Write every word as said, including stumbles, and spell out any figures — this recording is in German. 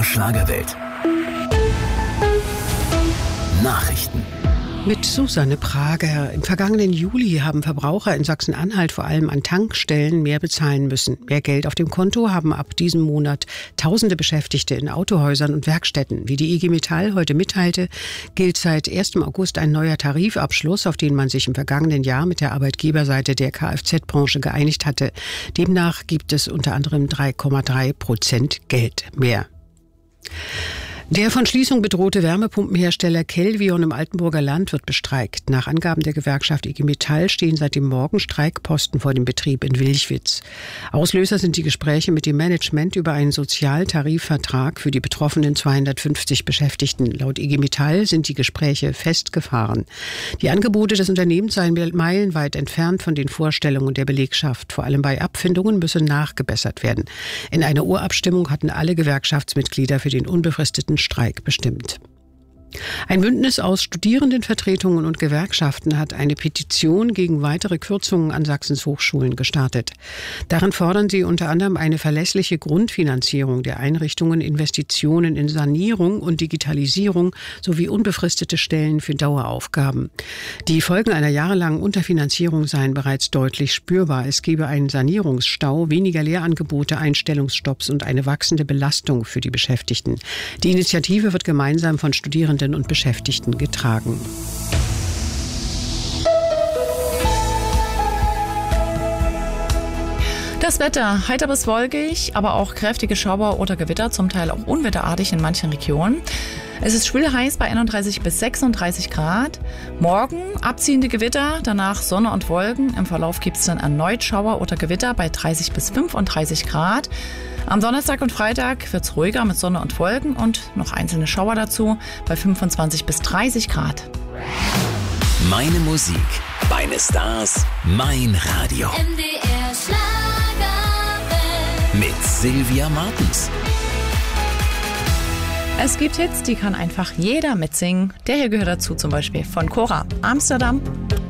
der Schlagerwelt. Nachrichten. Mit Susanne Prager. Im vergangenen Juli haben Verbraucher in Sachsen-Anhalt vor allem an Tankstellen mehr bezahlen müssen. Mehr Geld auf dem Konto haben ab diesem Monat tausende Beschäftigte in Autohäusern und Werkstätten. Wie die I G Metall heute mitteilte, gilt seit ersten August ein neuer Tarifabschluss, auf den man sich im vergangenen Jahr mit der Arbeitgeberseite der Kfz-Branche geeinigt hatte. Demnach gibt es unter anderem drei Komma drei Prozent Geld mehr. Der von Schließung bedrohte Wärmepumpenhersteller Kelvion im Altenburger Land wird bestreikt. Nach Angaben der Gewerkschaft I G Metall stehen seit dem Morgen Streikposten vor dem Betrieb in Wilchwitz. Auslöser sind die Gespräche mit dem Management über einen Sozialtarifvertrag für die betroffenen zweihundertfünfzig Beschäftigten. Laut I G Metall sind die Gespräche festgefahren. Die Angebote des Unternehmens seien meilenweit entfernt von den Vorstellungen der Belegschaft. Vor allem bei Abfindungen müsse nachgebessert werden. In einer Urabstimmung hatten alle Gewerkschaftsmitglieder für den unbefristeten Streik bestimmt. Ein Bündnis aus Studierendenvertretungen und Gewerkschaften hat eine Petition gegen weitere Kürzungen an Sachsens Hochschulen gestartet. Darin fordern sie unter anderem eine verlässliche Grundfinanzierung der Einrichtungen, Investitionen in Sanierung und Digitalisierung sowie unbefristete Stellen für Daueraufgaben. Die Folgen einer jahrelangen Unterfinanzierung seien bereits deutlich spürbar. Es gebe einen Sanierungsstau, weniger Lehrangebote, Einstellungsstopps und eine wachsende Belastung für die Beschäftigten. Die Initiative wird gemeinsam von Studierenden und Beschäftigten getragen. Das Wetter, heiter bis wolkig, aber auch kräftige Schauer oder Gewitter, zum Teil auch unwetterartig in manchen Regionen. Es ist schwül heiß bei einunddreißig bis sechsunddreißig Grad. Morgen abziehende Gewitter, danach Sonne und Wolken. Im Verlauf gibt es dann erneut Schauer oder Gewitter bei dreißig bis fünfunddreißig Grad. Am Donnerstag und Freitag wird es ruhiger mit Sonne und Wolken und noch einzelne Schauer dazu bei fünfundzwanzig bis dreißig Grad. Meine Musik, meine Stars, mein Radio. M D R Schlagerwelt. Mit Sylvia Martens. Es gibt Hits, die kann einfach jeder mitsingen. Der hier gehört dazu zum Beispiel von Cora, Amsterdam.